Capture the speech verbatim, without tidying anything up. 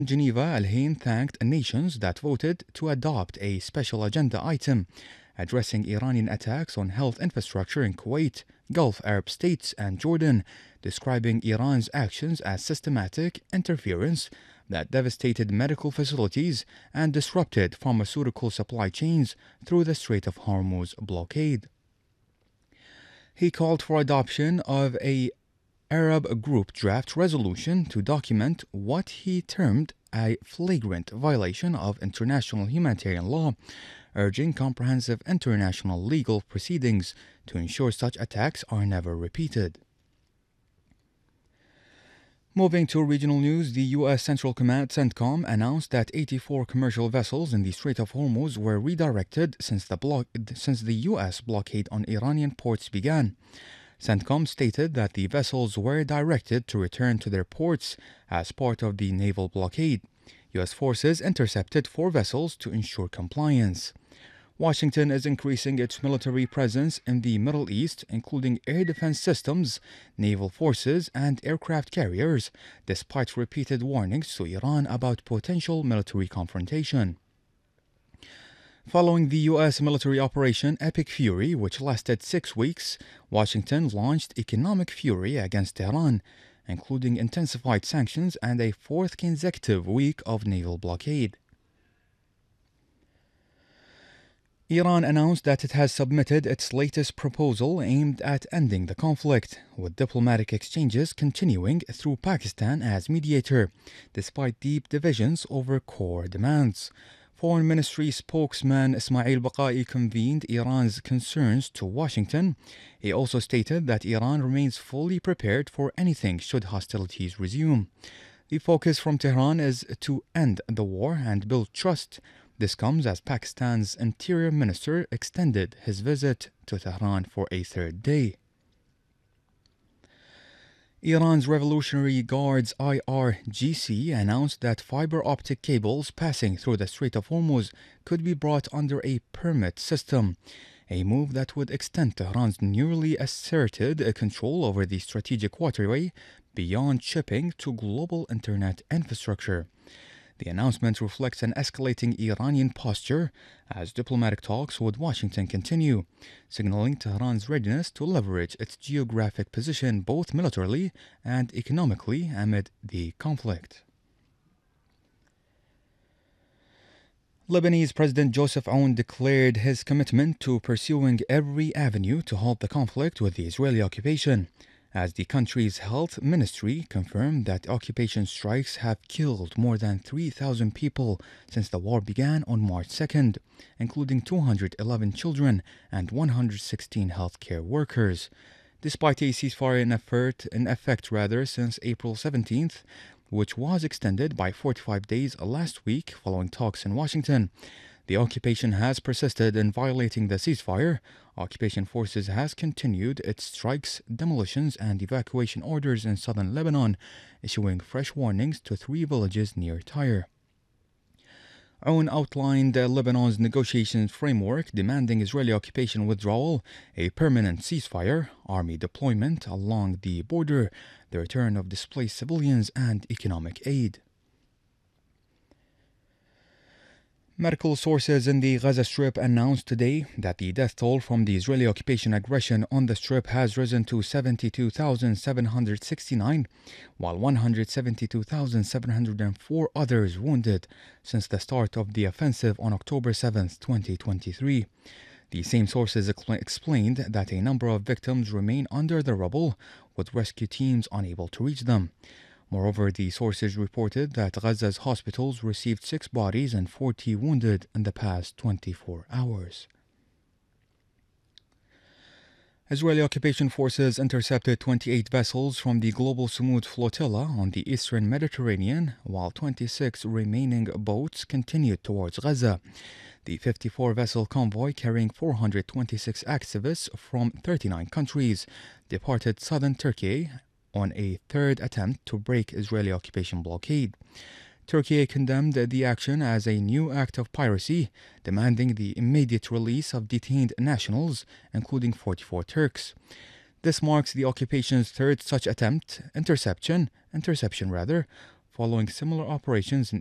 Geneva, Al-Hain thanked nations that voted to adopt a special agenda item addressing Iranian attacks on health infrastructure in Kuwait, Gulf Arab states, and Jordan, describing Iran's actions as systematic interference that devastated medical facilities and disrupted pharmaceutical supply chains through the Strait of Hormuz blockade. He called for adoption of a Arab group draft resolution to document what he termed a flagrant violation of international humanitarian law, urging comprehensive international legal proceedings to ensure such attacks are never repeated. Moving to regional news, the U S. Central Command CENTCOM announced that eighty-four commercial vessels in the Strait of Hormuz were redirected since the, block- since the U S blockade on Iranian ports began. CENTCOM stated that the vessels were directed to return to their ports as part of the naval blockade. U S forces intercepted four vessels to ensure compliance. Washington is increasing its military presence in the Middle East, including air defense systems, naval forces, and aircraft carriers, despite repeated warnings to Iran about potential military confrontation. Following the U S military operation Epic Fury, which lasted six weeks, Washington launched economic fury against Tehran, including intensified sanctions and a fourth consecutive week of naval blockade. Iran announced that it has submitted its latest proposal aimed at ending the conflict, with diplomatic exchanges continuing through Pakistan as mediator, despite deep divisions over core demands. Foreign Ministry spokesman Ismail Baqai convened Iran's concerns to Washington. He also stated that Iran remains fully prepared for anything should hostilities resume. The focus from Tehran is to end the war and build trust. This comes as Pakistan's Interior Minister extended his visit to Tehran for a third day. Iran's Revolutionary Guards I R G C announced that fiber optic cables passing through the Strait of Hormuz could be brought under a permit system, a move that would extend Tehran's newly asserted control over the strategic waterway beyond shipping to global internet infrastructure. The announcement reflects an escalating Iranian posture as diplomatic talks with Washington continue, signaling Tehran's readiness to leverage its geographic position both militarily and economically amid the conflict. Lebanese President Joseph Aoun declared his commitment to pursuing every avenue to halt the conflict with the Israeli occupation, as the country's health ministry confirmed that occupation strikes have killed more than three thousand people since the war began on March second, including two hundred eleven children and one hundred sixteen healthcare workers. Despite a ceasefire in effect, in effect rather since April seventeenth, which was extended by forty-five days last week following talks in Washington, the occupation has persisted in violating the ceasefire. Occupation forces has continued its strikes, demolitions, and evacuation orders in southern Lebanon, issuing fresh warnings to three villages near Tyre. Aoun outlined uh, Lebanon's negotiations framework demanding Israeli occupation withdrawal, a permanent ceasefire, army deployment along the border, the return of displaced civilians, and economic aid. Medical sources in the Gaza Strip announced today that the death toll from the Israeli occupation aggression on the Strip has risen to seventy-two thousand seven hundred sixty-nine, while one hundred seventy-two thousand seven hundred four others wounded since the start of the offensive on October seventh, twenty twenty-three. The same sources expl- explained that a number of victims remain under the rubble, with rescue teams unable to reach them. Moreover, the sources reported that Gaza's hospitals received six bodies and forty wounded in the past twenty-four hours. Israeli occupation forces intercepted twenty-eight vessels from the Global Sumud flotilla on the eastern Mediterranean, while twenty-six remaining boats continued towards Gaza. The fifty-four vessel convoy carrying four hundred twenty-six activists from thirty-nine countries departed southern Turkey on a third attempt to break Israeli occupation blockade. Turkey condemned the action as a new act of piracy, demanding the immediate release of detained nationals, including forty-four Turks. This marks the occupation's third such attempt, interception, interception rather, following similar operations in